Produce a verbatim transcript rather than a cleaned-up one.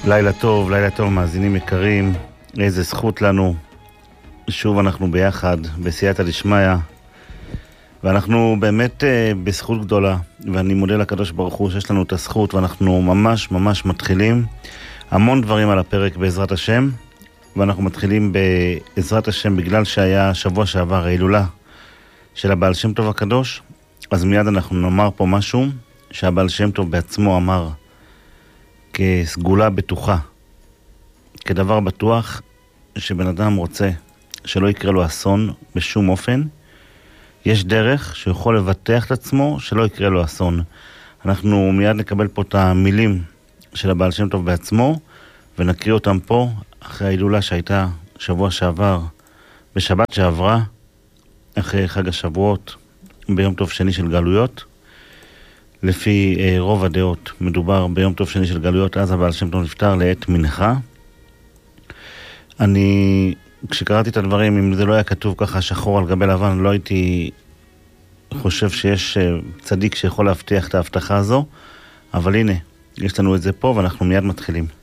לילה טוב, לילה טוב, מאזינים יקרים, איזה זכות לנו. שוב אנחנו ביחד, בסייעתא דשמיא, ואנחנו באמת אה, בזכות גדולה, ואני מודה לקדוש ברוך הוא שיש לנו את הזכות, ואנחנו ממש ממש מתחילים המון דברים על הפרק בעזרת השם, ואנחנו מתחילים בעזרת השם בגלל שהיה שבוע שעבר ההילולה של הבעל שם טוב הקדוש, אז מיד אנחנו נאמר פה משהו שהבעל שם טוב בעצמו אמר כסגולה בטוחה, כדבר בטוח שבן אדם רוצה שלא יקרה לו אסון בשום אופן. יש דרך שיכול לבטח את עצמו שלא יקרה לו אסון. אנחנו מיד נקבל פה את המילים של הבעל שם טוב בעצמו ונקריא אותם פה אחרי ההילולה שהייתה שבוע שעבר, בשבת שעברה, אחרי חג השבועות, ביום טוב שני של גלויות. לפי אה, רוב הדעות מדובר ביום טוב שני של גלויות, אז הבעל שם טוב נפטר לעת מנחה. אני, כשקראתי את הדברים, אם זה לא היה כתוב ככה שחור על גבי לבן, לא הייתי חושב שיש אה, צדיק שיכול להבטיח את ההבטחה הזו, אבל הנה, יש לנו את זה פה ואנחנו מיד מתחילים.